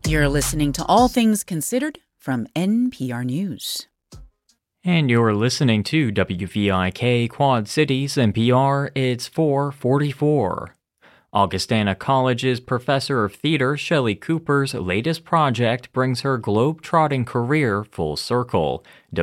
You're listening to All Things Considered from NPR News. And you're listening to WVIK Quad Cities NPR. It's 4:44. Augustana College's professor of theater Shelley Cooper's latest project brings her globe-trotting career full circle.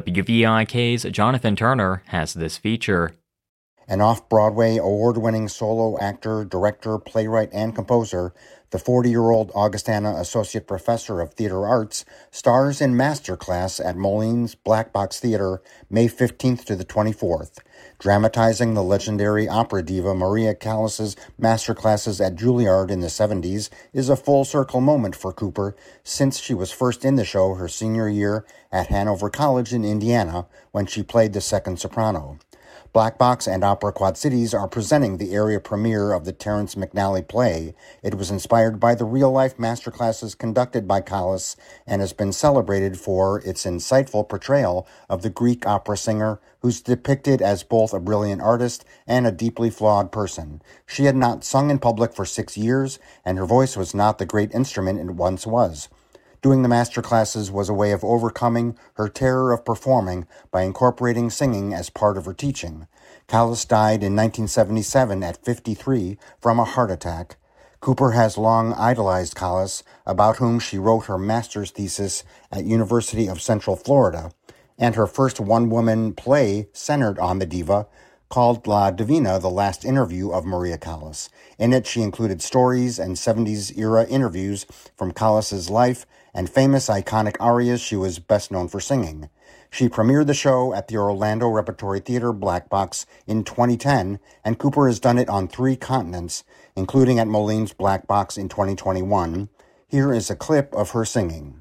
WVIK's Jonathan Turner has this feature. An off-Broadway award-winning solo actor, director, playwright, and composer, the 40-year-old Augustana Associate Professor of Theater Arts stars in Masterclass at Moline's Black Box Theater May 15th to the 24th. Dramatizing the legendary opera diva Maria Callas's masterclasses at Juilliard in the 70s is a full-circle moment for Cooper since she was first in the show her senior year at Hanover College in Indiana when she played the second soprano. Black Box and Opera Quad Cities are presenting the area premiere of the Terrence McNally play. It was inspired by the real-life masterclasses conducted by Callas and has been celebrated for its insightful portrayal of the Greek opera singer who's depicted as both a brilliant artist and a deeply flawed person. She had not sung in public for 6 years, and her voice was not the great instrument it once was. Doing the masterclasses was a way of overcoming her terror of performing by incorporating singing as part of her teaching. Callas died in 1977 at 53 from a heart attack. Cooper has long idolized Callas, about whom she wrote her master's thesis at University of Central Florida, and her first one-woman play centered on the diva, called La Divina, The Last Interview of Maria Callas. In it, she included stories and 70s-era interviews from Callas's life and famous iconic arias she was best known for singing. She premiered the show at the Orlando Repertory Theater Black Box in 2010, and Cooper has done it on 3 continents, including at Moline's Black Box in 2021. Here is a clip of her singing.